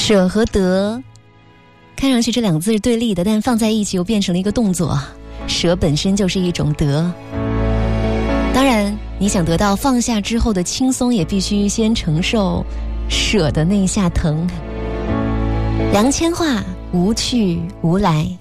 舍和得看上去这两个字是对立的，但放在一起又变成了一个动作。舍本身就是一种得，当然你想得到放下之后的轻松，也必须先承受舍的那一下疼。杨千嬅无去无来。